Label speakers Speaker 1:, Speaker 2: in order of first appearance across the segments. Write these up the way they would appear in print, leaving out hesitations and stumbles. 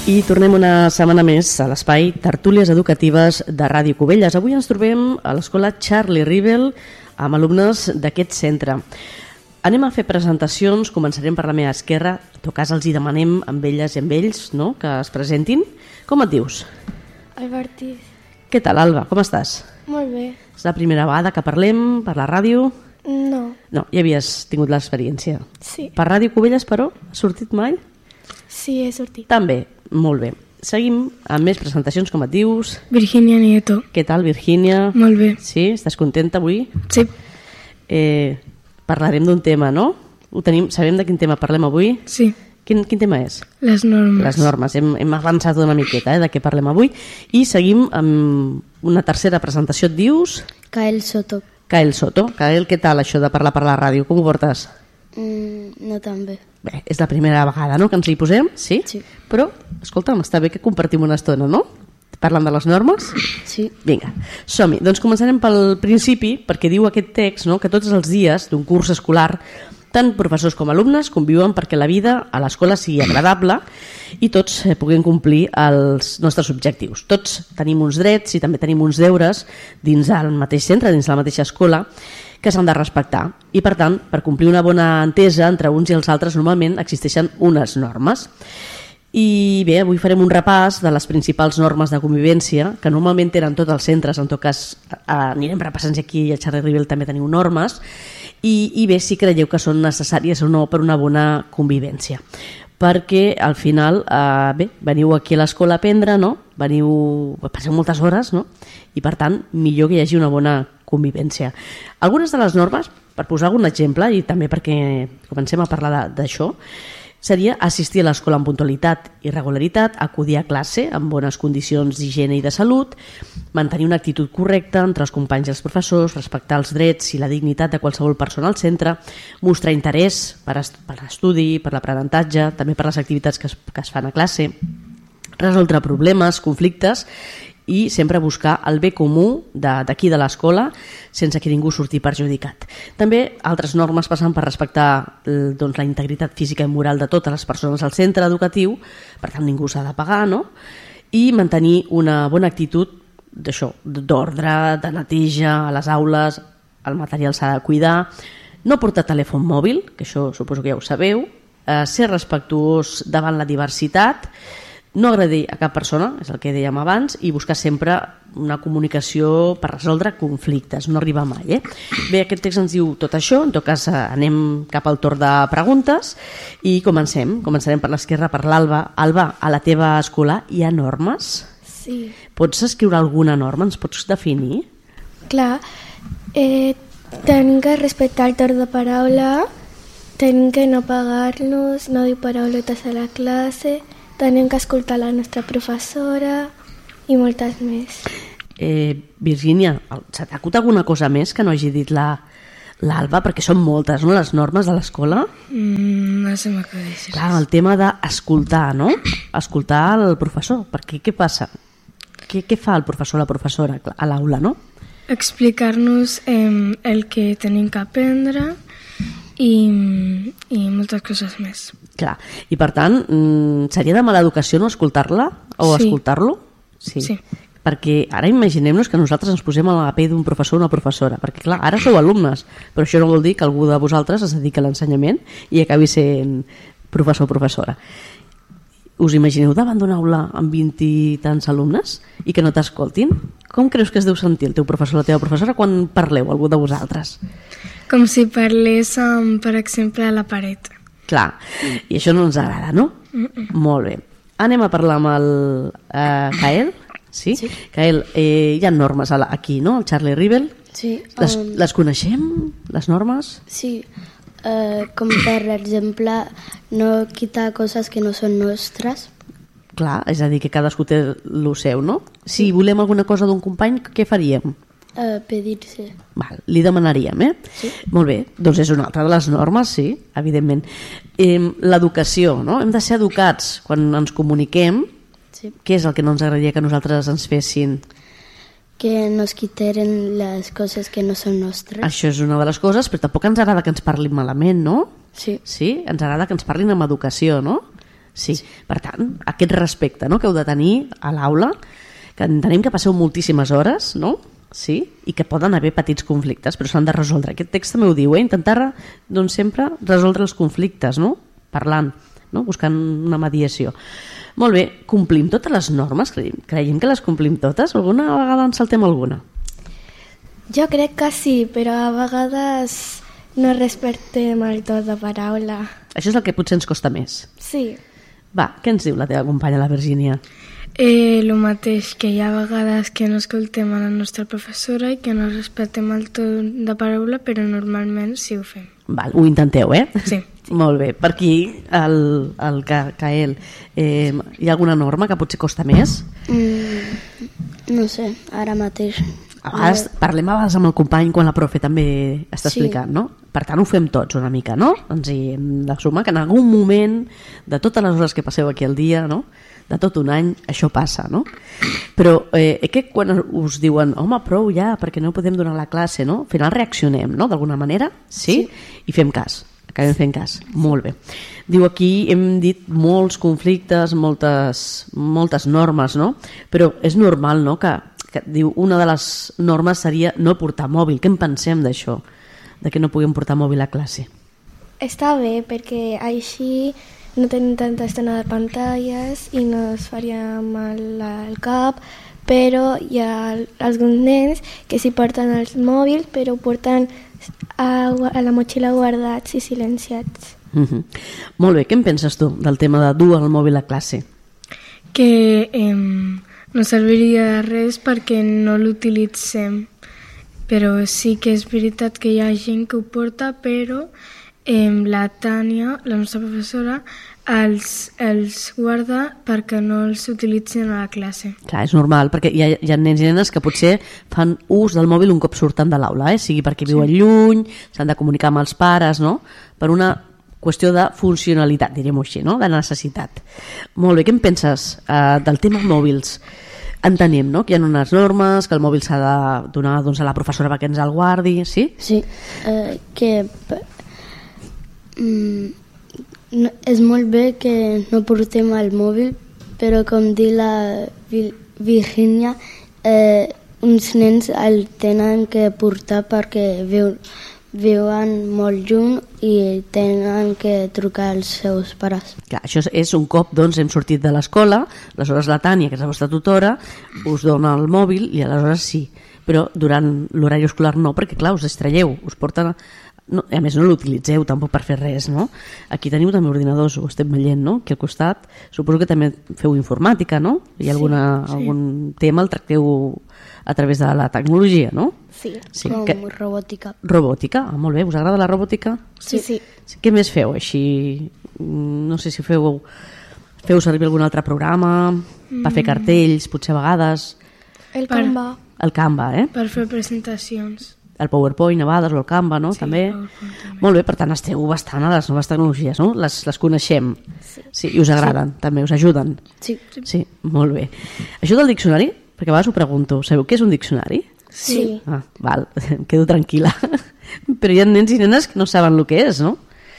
Speaker 1: I tornem una setmana més a l'espai Tertúlies Educatives de Ràdio Cubelles. Avui ens trobem a l'escola Charlie Rivel amb alumnes d'aquest centre. Anem a fer presentacions, començarem per la meva esquerra. En tot cas els hi demanem amb elles i amb ells, no?, que es presentin. Com et dius?
Speaker 2: Alba Ortiz.
Speaker 1: Què tal, Alba? Com estàs?
Speaker 2: Molt bé.
Speaker 1: És la primera vegada que parlem per la ràdio?
Speaker 2: No.
Speaker 1: No, ja havies tingut l'experiència.
Speaker 2: Sí.
Speaker 1: Per Ràdio Cubelles, però, has sortit mai?
Speaker 2: Sí, he sortit.
Speaker 1: També, molt bé. Seguim amb més presentacions, com et dius?
Speaker 2: Virginia Nieto.
Speaker 1: Què tal, Virginia?
Speaker 2: Molt bé.
Speaker 1: Sí? Estàs contenta avui?
Speaker 2: Sí.
Speaker 1: Parlarem d'un tema, no? Sabem de quin tema parlem avui?
Speaker 2: Sí.
Speaker 1: Quin tema és?
Speaker 2: Les normes.
Speaker 1: Les normes. Hem avançat una miqueta de què parlem avui. I seguim amb una tercera presentació. Et dius?
Speaker 3: Kael Soto.
Speaker 1: Kael Soto. Kael, què tal això de parlar per la ràdio? Com ho portes?
Speaker 3: No tan bé.
Speaker 1: Bé, és la primera vegada, no?, que ens hi posem, sí?
Speaker 3: Sí.
Speaker 1: Però, escolta'm, està bé que compartim una estona, no? Parlant de les normes?
Speaker 3: Sí.
Speaker 1: Vinga, som-hi. Doncs començarem pel principi, perquè diu aquest text, no?, que tots els dies d'un curs escolar, tant professors com alumnes conviuen perquè la vida a l'escola sigui agradable i tots puguem complir els nostres objectius. Tots tenim uns drets i també tenim uns deures dins el mateix centre, dins la mateixa escola, que s'han de respectar. I, per tant, per complir una bona entesa entre uns i els altres, normalment existeixen unes normes. I bé, avui farem un repàs de les principals normes de convivència, que normalment tenen tots els centres. En tot cas, anirem repassant si aquí a Charlie Rivel també teniu normes, i bé, si creieu que són necessàries o no per una bona convivència. Perquè al final, bé, veniu aquí a l'escola a aprendre, no? Passeu moltes hores, no? I per tant, millor que hi hagi una bona convivència. Algunes de les normes, per posar algun exemple, i també perquè comencem a parlar d'això, seria assistir a l'escola amb puntualitat i regularitat, acudir a classe amb bones condicions d'higiene i de salut, mantenir una actitud correcta entre els companys i els professors, respectar els drets i la dignitat de qualsevol persona al centre, mostrar interès per l'estudi, per l'aprenentatge, també per les activitats que es fan a classe, resoldre problemes, conflictes i sempre buscar el bé comú d'aquí de l'escola sense que ningú surti perjudicat. També altres normes passen per respectar la integritat física i moral de totes les persones al centre educatiu, per tant ningú s'ha de pagar, no? I mantenir una bona actitud d'ordre, de neteja a les aules, el material s'ha de cuidar, no portar telèfon mòbil, que això suposo que ja ho sabeu, ser respectuós davant la diversitat, no agredir a cap persona, és el que dèiem abans, i buscar sempre una comunicació per resoldre conflictes, no arribar mai. Bé, aquest text ens diu tot això, en tot cas anem cap al torn de preguntes i començarem per l'esquerra, per l'Alba. Alba, a la teva escola hi ha normes?
Speaker 2: Sí.
Speaker 1: Pots escriure alguna norma? Ens pots definir?
Speaker 2: Clar, tenim que respectar el torn de paraula, tenim que no pagar-nos, no dir parauletes a la classe, tenim que escoltar la nostra professora i moltes més.
Speaker 1: Virginia, s'ha t'acut alguna cosa més que no hagi dit l'Alba? Perquè són moltes, no?, les normes de l'escola.
Speaker 2: No se m'acudeix.
Speaker 1: Clar, el tema d'escoltar, no? Escoltar el professor, perquè què passa? Què fa el professor o la professora a l'aula, no?
Speaker 2: Explicar-nos el que tenim que aprendre i moltes coses més.
Speaker 1: Clar, i per tant, seria de mala educació no escoltar-la o
Speaker 2: Sí.
Speaker 1: escoltar-lo?
Speaker 2: Sí.
Speaker 1: Perquè ara imaginem-nos que nosaltres ens posem a la pell d'un professor o una professora, perquè clar, ara sou alumnes, però això no vol dir que algú de vosaltres es dediqui a l'ensenyament i acabi sent professor o professora. Us imagineu davant d'una aula amb 20 i tants alumnes i que no t'escoltin? Com creus que es deu sentir el teu professor o la teva professora quan parleu, algú de vosaltres?
Speaker 2: Com si parlés, per exemple, a la paret.
Speaker 1: Clar, i això no ens agrada, no? Molt bé. Anem a parlar amb el Kael? Sí? Kael, hi ha normes aquí, no? Al Charlie Rivel?
Speaker 3: Sí.
Speaker 1: Les coneixem, les normes?
Speaker 3: Sí. Com per exemple, no quitar coses que no són nostres.
Speaker 1: Clar, és a dir, que cadascú té el seu, no? Si volem alguna cosa d'un company, què faríem?
Speaker 3: Pedir-se.
Speaker 1: Val, li demanaríem,
Speaker 3: Sí.
Speaker 1: Molt bé, doncs és una altra de les normes, sí, evidentment. L'educació, no? Hem de ser educats quan ens comuniquem.
Speaker 3: Sí.
Speaker 1: Què és el que no ens agradaria que nosaltres ens fessin?
Speaker 3: Que nos quiteren les coses que no són nostres.
Speaker 1: Això és una de les coses, però tampoc ens agrada que ens parlin malament, no?
Speaker 3: Sí.
Speaker 1: Sí? Ens agrada que ens parlin amb educació, no? Sí. Per tant, aquest respecte, no?, que heu de tenir a l'aula, que entenem que passeu moltíssimes hores, no?, sí, i que poden haver petits conflictes, però s'han de resoldre. Aquest text també ho diu, intentar doncs, sempre resoldre els conflictes, no?, parlant, no?, buscant una mediació. Molt bé, complim totes les normes? Creiem que les complim totes? Alguna vegada en saltem alguna?
Speaker 2: Jo crec que sí, però a vegades no respectem el to de paraula.
Speaker 1: Això és el que potser ens costa més.
Speaker 2: Sí.
Speaker 1: Va, què ens diu la teva companya, la Virgínia?
Speaker 4: El mateix, que hi ha vegades que no escoltem a la nostra professora i que no respectem el to de paraula, però normalment sí ho fem.
Speaker 1: Val, ho intenteu, eh?
Speaker 4: Sí.
Speaker 1: Molt bé. Per aquí, el Cael, hi ha alguna norma que potser costa més?
Speaker 3: No sé, ara mateix.
Speaker 1: A vegades, parlem a vegades amb el company quan la profe també està
Speaker 3: Sí.
Speaker 1: explicant, no? Per tant, ho fem tots una mica, no? Ens hi hem de sumar que en algun moment de totes les hores que passeu aquí al dia, no?, de tot un any, això passa, no? Però que quan us diuen home, prou ja, perquè no podem donar la classe, no? Al final reaccionem, no?, d'alguna manera, sí? I fem cas, acabem fent cas. Molt bé. Diu aquí, hem dit molts conflictes, moltes normes, no? Però és normal, no?, que diu, una de les normes seria no portar mòbil. Què en pensem d'això? De que no puguem portar mòbil a classe?
Speaker 2: Està bé, perquè així no tenim tanta estona de pantalles i no es faria mal al cap, però hi ha alguns nens que s'hi porten els mòbils, però ho porten a la motxilla guardats i silenciats.
Speaker 1: Molt bé, què en penses tu del tema de dur el mòbil a classe?
Speaker 4: Que no serviria de res perquè no l'utilitzem, però sí que és veritat que hi ha gent que ho porta, però la Tània, la nostra professora, els guarda perquè no els utilitzin a la classe.
Speaker 1: Clar, és normal, perquè hi ha nens i nenes que potser fan ús del mòbil un cop surten de l'aula, sigui perquè viuen lluny, s'han de comunicar amb els pares, no?, per una qüestió de funcionalitat, diríem-ho així, no?, de necessitat. Molt bé, què en penses del tema mòbils? Entenem, no?, que hi ha unes normes, que el mòbil s'ha de donar doncs, a la professora perquè ens el guardi, sí?
Speaker 3: Sí, que és molt bé que no portem el mòbil, però com diu la Virgínia, uns nens el tenen que portar perquè viuen molt lluny i tenen que trucar als seus pares.
Speaker 1: Clar, això és un cop doncs, hem sortit de l'escola, aleshores la Tània, que és la vostra tutora, us dona el mòbil i aleshores sí, però durant l'horari escolar no, perquè clar, us distraieu, us porten... No, a més no l'utilitzeu tampoc per fer res, no? Aquí teniu també ordinadors, ho estem veient, no?, aquí al costat. Suposo que també feu informàtica, no? Hi ha algun tema el tracteu a través de la tecnologia, no?
Speaker 2: Sí.
Speaker 3: Com robòtica.
Speaker 1: Robòtica, molt bé, us agrada la robòtica?
Speaker 2: Sí.
Speaker 1: Què més feu així? No sé si feu servir algun altre programa per fer cartells, potser a vegades?
Speaker 2: El Canva.
Speaker 1: El Canva,
Speaker 4: Per fer presentacions.
Speaker 1: El PowerPoint a vegades, o el Canva, no?
Speaker 4: Sí,
Speaker 1: també.
Speaker 4: PowerPoint.
Speaker 1: Molt bé, per tant esteu bastant a les noves tecnologies, no? Les coneixem. Sí, i us agraden, també, us ajuden. Sí, molt bé. Això del diccionari, perquè a vegades ho pregunto, sabeu què és un diccionari?
Speaker 3: Sí.
Speaker 1: Ah, val, em quedo tranquil·la. Però hi ha nens i nenes que no saben el que és, no?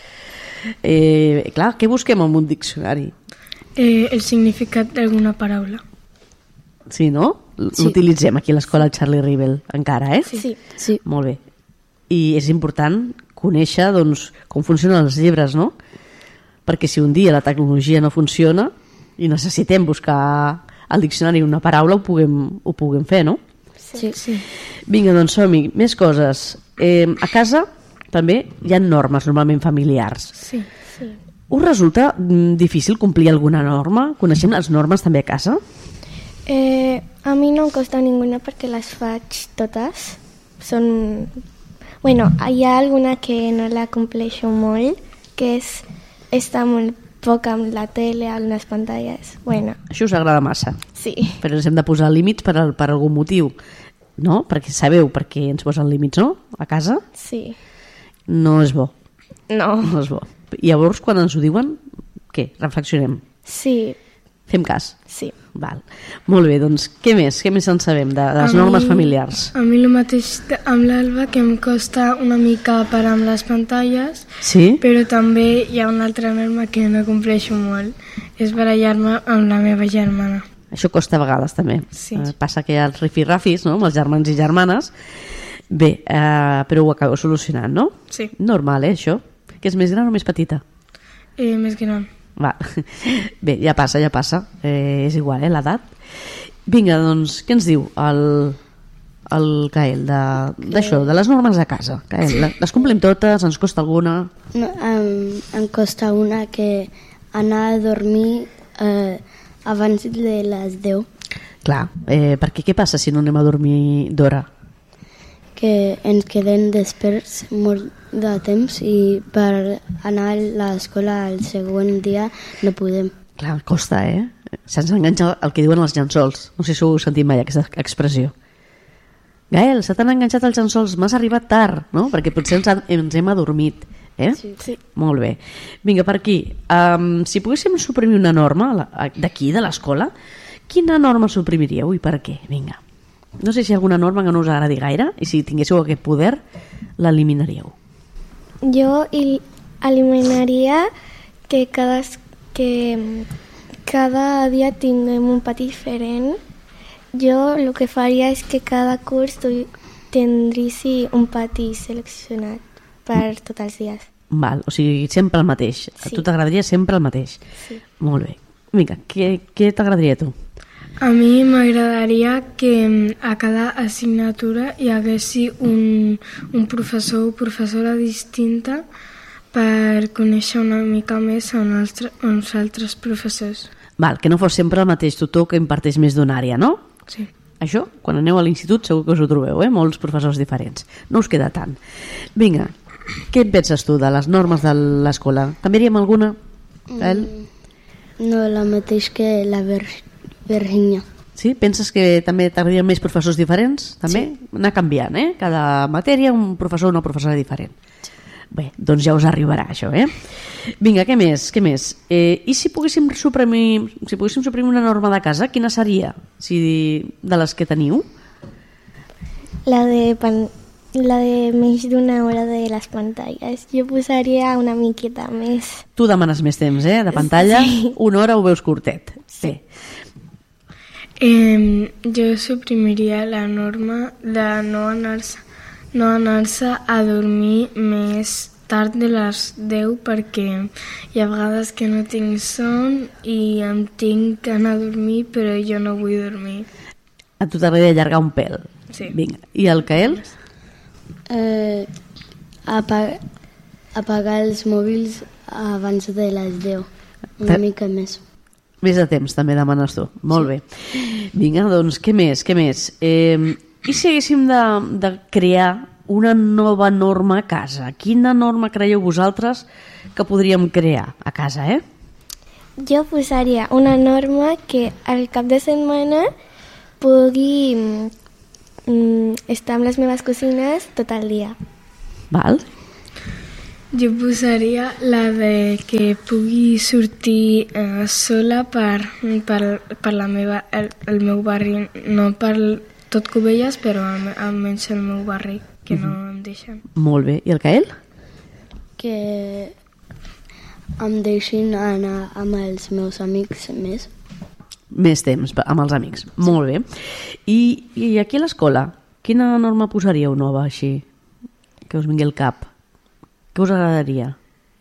Speaker 1: Clar, què busquem en un diccionari?
Speaker 4: El significat d'alguna paraula.
Speaker 1: Sí, no? L'utilitzem aquí a l'escola Charlie Rivel, encara,
Speaker 3: Sí.
Speaker 1: Molt bé. I és important conèixer doncs, com funcionen els llibres, no? Perquè si un dia la tecnologia no funciona i necessitem buscar al diccionari una paraula, ho puguem fer, no?
Speaker 3: Sí.
Speaker 1: Vinga, doncs som-hi. Més coses. A casa també hi ha normes normalment familiars.
Speaker 4: Sí.
Speaker 1: Us resulta difícil complir alguna norma? Coneixem les normes també a casa?
Speaker 2: A mi no em costa ninguna perquè les faig totes. Bueno, hi ha alguna que no la compleixo molt, que és estar molt poc amb la tele, amb les pantalles. Bueno,
Speaker 1: Això us agrada massa.
Speaker 2: sí.
Speaker 1: Però ens hem de posar límits per algun motiu, no? Perquè sabeu per què ens posen límits, no? A casa
Speaker 2: Sí.
Speaker 1: no és bo.
Speaker 2: No.
Speaker 1: No és bo. I llavors, quan ens ho diuen, què? Reflexionem.
Speaker 2: Sí,
Speaker 1: Fem cas.
Speaker 2: Sí.
Speaker 1: Val. Molt bé, doncs què més? Què més en sabem de les normes familiars?
Speaker 4: A mi el mateix amb l'Alba, que em costa una mica parar amb les pantalles,
Speaker 1: Sí?
Speaker 4: però també hi ha una altra norma que no compleixo molt, és barallar-me amb la meva germana.
Speaker 1: Això costa a vegades també.
Speaker 4: Sí.
Speaker 1: Passa que hi ha els rifirrafis, no?, amb els germans i germanes. Bé, però ho acabeu solucionant, no?
Speaker 4: Sí.
Speaker 1: Normal, això? Que és més gran o més petita?
Speaker 4: Més gran.
Speaker 1: Va. Bé, ja passa. És igual, l'edat. Vinga, doncs, què ens diu el Kael d'això, de les normes de casa? Kael, les complim totes? Ens costa alguna?
Speaker 3: No, em costa una, que anar a dormir abans de les 10,
Speaker 1: Clar, perquè què passa si no anem a dormir d'hora?
Speaker 3: que ens quedem desperts molt de temps i per anar a l'escola el següent dia no podem.
Speaker 1: Clar, costa, Se'ns enganxa el que diuen els llençols. No sé si ho heu sentit mai, aquesta expressió. Gael, se t'han enganxat els llençols, m'has arribat tard, no? Perquè potser ens hem adormit.
Speaker 2: Sí.
Speaker 1: Molt bé. Vinga, per aquí. Si poguéssim suprimir una norma d'aquí, de l'escola, quina norma suprimiríeu i per què? Vinga. No sé si hi ha alguna norma que no us agradi gaire i si tinguéssiu aquest poder, l'eliminaríeu.
Speaker 2: Jo eliminaria que cada dia tinguem un pati diferent. Jo el que faria és que cada curs tindrissi un pati seleccionat per tots els dies.
Speaker 1: Val, o sigui, sempre el mateix. A
Speaker 2: Sí.
Speaker 1: tu t'agradaria sempre el mateix.
Speaker 2: Sí.
Speaker 1: Molt bé. Vinga, què t'agradaria a tu?
Speaker 4: A mi m'agradaria que a cada assignatura hi haguessi un professor o professora distinta per conèixer una mica més uns altres professors.
Speaker 1: Val, que no fos sempre el mateix tutor que imparteix més d'una àrea, no?
Speaker 4: Sí.
Speaker 1: Això, quan aneu a l'institut, segur que us ho trobeu, molts professors diferents. No us queda tant. Vinga, què en penses tu de les normes de l'escola? Canviaríem alguna?
Speaker 3: No, la mateix que la Virgínia.
Speaker 1: Sí? Penses que també t'agradarien més professors diferents? També? Sí. Anar canviant, Cada matèria un professor o una professora diferent. Bé, doncs ja us arribarà això, Vinga, què més? I si poguéssim suprimir una norma de casa, quina seria? De les que teniu?
Speaker 2: La de menys d'una hora de les pantalles. Jo posaria una miqueta més.
Speaker 1: Tu demanes més temps, de pantalla.
Speaker 2: Sí.
Speaker 1: Una hora ho veus curtet. Sí.
Speaker 4: Jo suprimiria la norma de no anar-se a dormir més tard de les 10 perquè hi ha vegades que no tinc son i em tinc que anar a dormir però jo no vull dormir.
Speaker 1: A tu t'agradaria allargar un pèl?
Speaker 4: Sí.
Speaker 1: Vinga. I el Kael?
Speaker 3: Apagar els mòbils abans de les 10, una mica més.
Speaker 1: Més de temps també demanes tu. Molt bé. Vinga, doncs què més? I si haguéssim de crear una nova norma a casa? Quina norma creieu vosaltres que podríem crear a casa,
Speaker 2: Jo posaria una norma que al cap de setmana pugui estar amb les meves cosines tot el dia.
Speaker 1: Val?
Speaker 4: Jo posaria la de que pugui sortir sola per el meu barri, no per tot Cubelles, però almenys el meu barri, que no em deixen.
Speaker 1: Molt bé. I el Kael?
Speaker 3: Que em deixin anar amb els meus amics més.
Speaker 1: Més temps amb els amics. Molt bé. I aquí a l'escola, quina norma posaríeu nova així? Que us vingui al cap. Què us agradaria?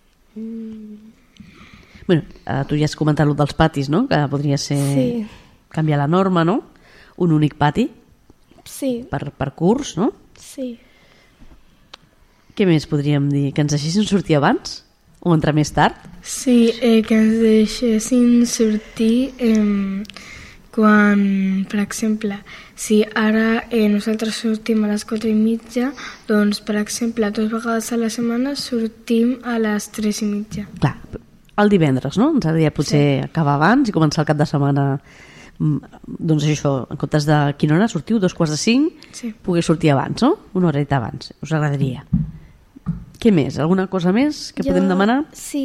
Speaker 1: Bueno, tu ja has comentat el dels patis, no? Que podria ser canviar la norma, no? Un únic pati
Speaker 2: Sí,
Speaker 1: per curs, no?
Speaker 2: sí.
Speaker 1: Què més podríem dir? Que ens deixessin sortir abans? O entrar més tard?
Speaker 4: Sí, que ens deixessin sortir quan, per exemple, si ara nosaltres sortim a les 4:30, doncs, per exemple, 2 vegades a la setmana sortim a les 3:30.
Speaker 1: Clar, el divendres, no? Ens agradaria potser acabar abans i començar el cap de setmana. Doncs això, en comptes de quina hora sortiu, 4:45,
Speaker 4: Sí.
Speaker 1: poder sortir abans, no? Una horeta abans, us agradaria. Què més? Alguna cosa més que podem demanar?
Speaker 2: Sí,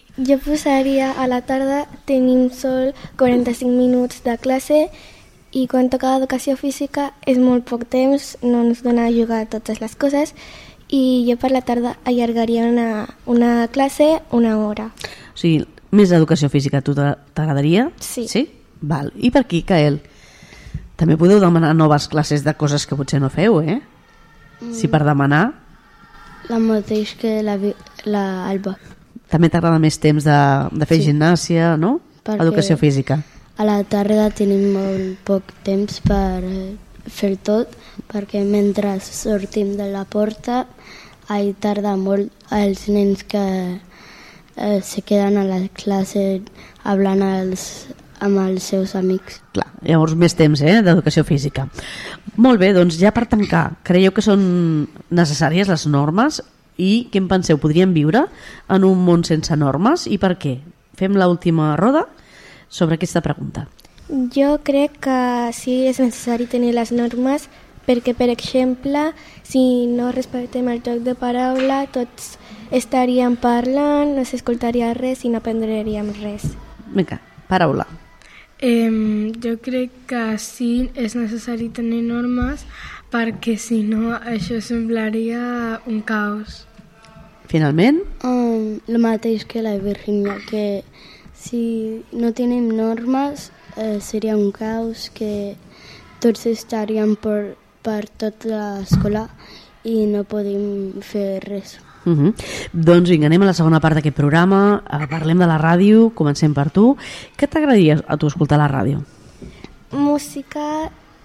Speaker 2: Jo posaria a la tarda, tenim sol 45 minuts de classe i quan toca educació física és molt poc temps, no ens dona a jugar totes les coses i jo per la tarda allargaria una classe una hora.
Speaker 1: O sigui, més educació física a tu t'agradaria?
Speaker 2: Sí.
Speaker 1: Sí? Val. I per aquí, Kael? També podeu demanar noves classes de coses que potser no feu, eh? Si per demanar...
Speaker 3: La mateix que la Alba.
Speaker 1: També t'agrada més temps de fer gimnàsia, no?
Speaker 3: Perquè
Speaker 1: Educació física.
Speaker 3: A la tarda tenim molt poc temps per fer tot, perquè mentre sortim de la porta tarda molt els nens que se queden a la classe parlant amb els seus amics.
Speaker 1: Clar, llavors més temps d'educació física. Molt bé, doncs ja per tancar, creieu que són necessàries les normes i què en penseu? Podríem viure en un món sense normes i per què? Fem l'última roda sobre aquesta pregunta.
Speaker 2: Jo crec que sí és necessari tenir les normes perquè, per exemple, si no respectem el joc de paraula, tots estaríem parlant, no s'escoltaria res i no aprendríem res.
Speaker 1: Vinga, paraula.
Speaker 4: Jo crec que sí és necessari tenir normes perquè si no això semblaria un caos.
Speaker 3: Finalment? El mateix que la Virgínia, que si no tenim normes seria un caos, que tots estaríem per tota l'escola i no podem fer res.
Speaker 1: Doncs vinga, anem a la segona part d'aquest programa. Parlem de la ràdio, comencem per tu. Què t'agradaria a tu escoltar a la ràdio?
Speaker 2: Música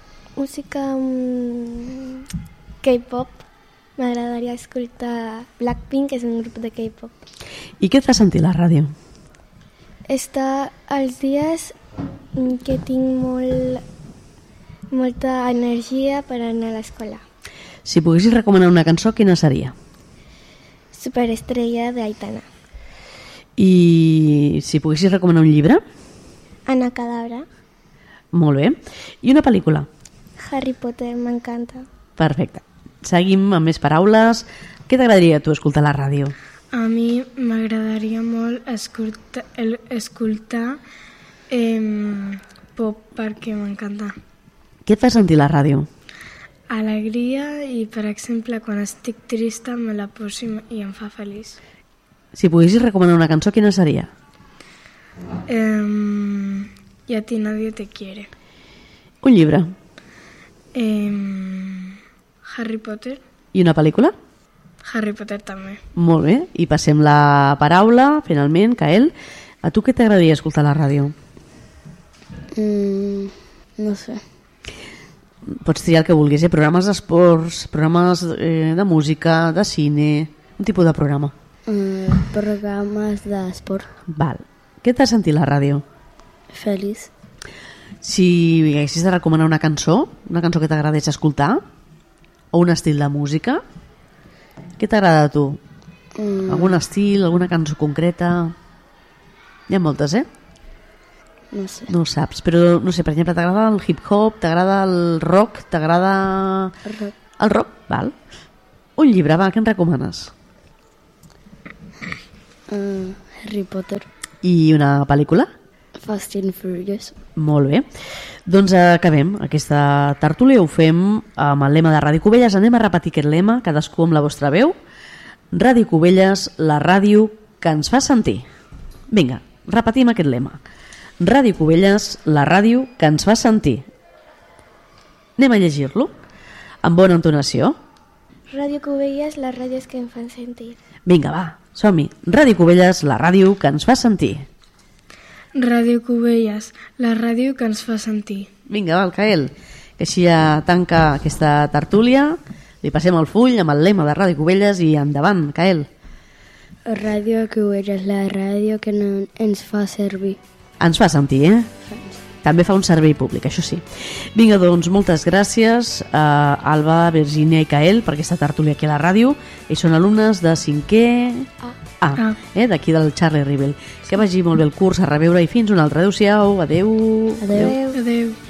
Speaker 2: K-pop. M'agradaria escoltar Blackpink, que és un grup de K-pop.
Speaker 1: I què et fa sentir la ràdio?
Speaker 2: Està als dies que tinc molta energia per anar a l'escola.
Speaker 1: Si poguessis recomanar una cançó, quina seria?
Speaker 2: Superestrella d'Aitana.
Speaker 1: I si poguessis recomanar un llibre?
Speaker 2: Ana Cadabra.
Speaker 1: Molt bé. I una pel·lícula?
Speaker 2: Harry Potter, m'encanta.
Speaker 1: Perfecte. Seguim amb més paraules. Què t'agradaria a tu escoltar a la ràdio?
Speaker 4: A mi m'agradaria molt escoltar pop perquè m'encanta.
Speaker 1: Què et fa sentir la ràdio?
Speaker 4: Alegria i, per exemple, quan estic trista me la poso i em fa feliç.
Speaker 1: Si poguessis recomanar una cançó, quina seria?
Speaker 4: Y a ti nadie te quiere.
Speaker 1: Un llibre?
Speaker 4: Harry Potter.
Speaker 1: I una pel·lícula?
Speaker 4: Harry Potter també.
Speaker 1: Molt bé, i passem la paraula, finalment, Kael. A tu què t'agradaria escoltar a la ràdio?
Speaker 3: No sé.
Speaker 1: Pots triar el que vulguis, programes d'esports, programes de música, de cine, un tipus de programa.
Speaker 3: Programes d'esport.
Speaker 1: Val. Què t'ha sentit la ràdio?
Speaker 3: Feliç.
Speaker 1: Si haguessis de recomanar una cançó que t'agradés escoltar, o un estil de música, què t'agrada a tu? Algun estil, alguna cançó concreta? Hi ha moltes,
Speaker 3: No sé.
Speaker 1: No ho saps, però no sé, per exemple, t'agrada el hip-hop, t'agrada el rock, t'agrada...
Speaker 3: El rock.
Speaker 1: El rock, val. Un llibre, va, què en recomanes?
Speaker 3: Harry Potter.
Speaker 1: I una pel·lícula?
Speaker 3: Fast and Furious.
Speaker 1: Molt bé. Doncs acabem aquesta tertúlia, ho fem amb el lema de Ràdio Cubelles. Anem a repetir aquest lema, cadascú amb la vostra veu. Ràdio Cubelles, la ràdio que ens fa sentir. Vinga, repetim aquest lema. Ràdio Cubelles, la ràdio que ens fa sentir. Anem a llegir-lo amb bona entonació.
Speaker 2: Ràdio Cubelles, les ràdios que em fan sentir.
Speaker 1: Vinga, va, som-hi. Ràdio Cubelles, la ràdio que ens fa sentir.
Speaker 4: Ràdio Cubelles, la ràdio que ens fa sentir.
Speaker 1: Vinga, va, el Kael, que així ja tanca aquesta tertúlia. Li passem el full amb el lema de Ràdio Cubelles i endavant, Kael.
Speaker 3: Ràdio Cubelles, la ràdio que no ens fa servir.
Speaker 1: Ens fa sentir, També fa un servei públic, això sí. Vinga, doncs, moltes gràcies a Alba, Virgínia i Kael per aquesta tertúlia aquí a la ràdio. Ells són alumnes de 5è A, d'aquí del Charlie Rivel. Que vagi molt bé el curs, a reveure i fins un altre. Adéu-siau, adéu.
Speaker 3: Adéu.
Speaker 4: Adéu.